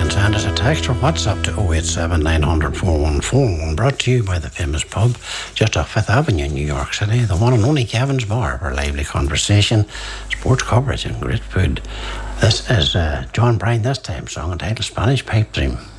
can send us a text or WhatsApp to 087 900 414, brought to you by the famous pub just off Fifth Avenue in New York City, the one and only Kevin's Bar, for lively conversation, sports coverage and great food. This is John Bryan, this time song entitled Spanish Pipe Dream.